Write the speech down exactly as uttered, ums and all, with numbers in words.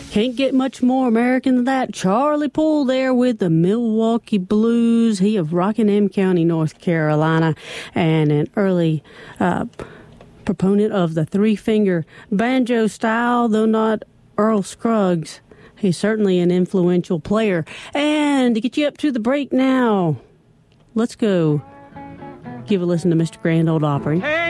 Can't get much more American than that. Charlie Poole there with the Milwaukee Blues. He of Rockingham County, North Carolina, and an early uh, proponent of the three-finger banjo style, though not Earl Scruggs. He's certainly an influential player. And to get you up to the break now, let's go give a listen to Mister Grand Ole Opry. Hey.